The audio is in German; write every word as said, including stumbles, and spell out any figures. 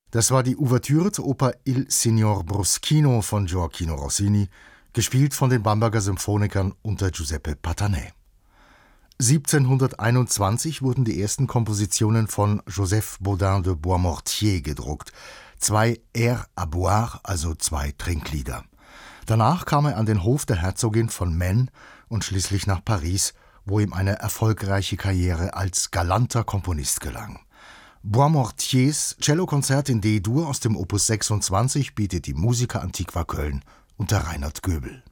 Das war die Ouvertüre zur Oper Il Signor Bruschino von Gioachino Rossini, gespielt von den Bamberger Symphonikern unter Giuseppe Patanè. siebzehnhunderteinundzwanzig wurden die ersten Kompositionen von Joseph Bodin de Boismortier gedruckt, zwei Airs à boire, also zwei Trinklieder. Danach kam er an den Hof der Herzogin von Maine und schließlich nach Paris, wo ihm eine erfolgreiche Karriere als galanter Komponist gelang. Boismortiers Cellokonzert in D-Dur aus dem Opus sechsundzwanzig bietet die Musica Antiqua Köln unter Reinhard Göbel.